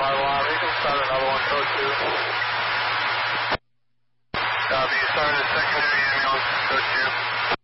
5-1, we can start another one, code 2. Copy, you started a secondary ambulance, code 2.